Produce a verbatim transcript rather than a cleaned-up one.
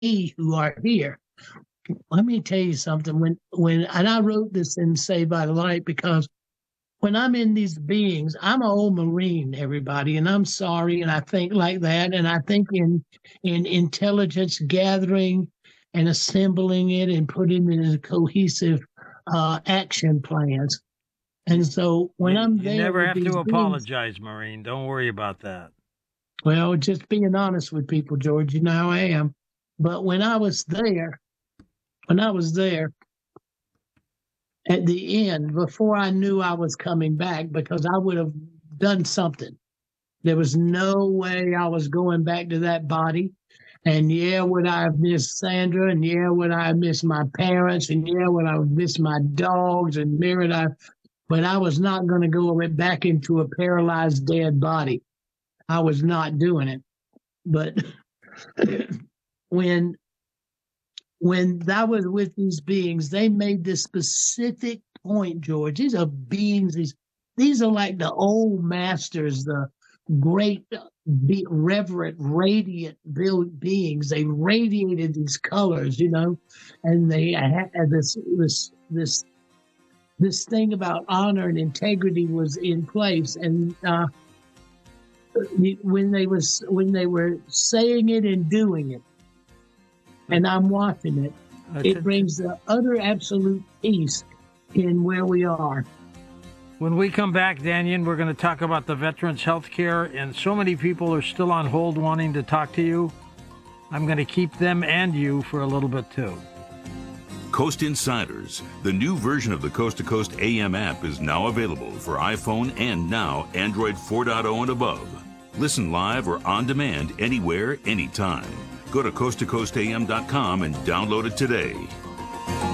who are here. Let me tell you something. When when and I wrote this in Saved by the Light because when I'm in these beings, I'm an old Marine, everybody, and I'm sorry, and I think like that, and I think in in intelligence gathering and assembling it and putting it in cohesive uh, action plans. And so when you, I'm you there, never with have these to beings, apologize, Marine. Don't worry about that. well, just being honest with people, George, you know how I am. But when I was there, when I was there at the end, before I knew I was coming back, because I would have done something. There was no way I was going back to that body. And yeah, would I have missed Sandra? And yeah, would I have missed my parents? And yeah, would I have missed my dogs and Mirrored? I, but I was not going to go back into a paralyzed dead body. I was not doing it. But when when I was with these beings, they made this specific point, George. These are beings. These these are like the old masters, the great, be, reverent, radiant beings. They radiated these colors, you know, and they had this this this this thing about honor and integrity was in place. And uh, when they was when they were saying it and doing it, and I'm watching it, it brings the utter absolute peace in where we are. When we come back, Dannion, we're going to talk about the veterans' health care, and so many people are still on hold wanting to talk to you. I'm going to keep them and you for a little bit, too. Coast Insiders, the new version of the Coast to Coast A M app, is now available for iPhone and now Android four point oh and above. Listen live or on demand anywhere, anytime. Go to coast to coast a m dot com and download it today.